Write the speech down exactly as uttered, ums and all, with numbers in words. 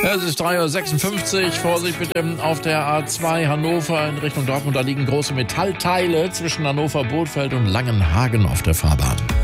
Ja, es ist drei Uhr sechsundfünfzig. Vorsicht bitte auf der A zwei Hannover in Richtung Dortmund. Da liegen große Metallteile zwischen Hannover-Bothfeld und Langenhagen auf der Fahrbahn.